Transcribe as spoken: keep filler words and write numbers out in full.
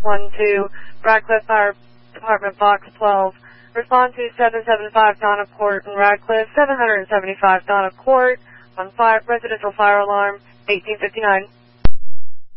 one two, Radcliffe Fire Department, Box twelve. Respond to seven seven five Donna Court in Radcliffe, seven seventy-five Donna Court, on fire, residential fire alarm, eighteen fifty-nine.